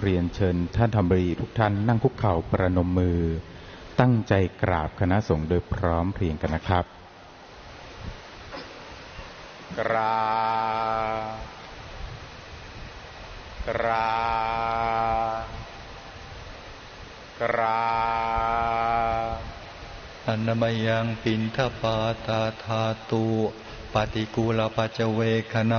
เรียนเชิญท่านธรรมบดีทุกท่านนั่งคุกเข่าประนมมือตั้งใจกราบคณะสงฆ์โดยพร้อมเพรียงกันนะครับกราบกราบกราบอนามยังปิณฑปาตาธาตุปฏิกูลปัจเจเวคณะ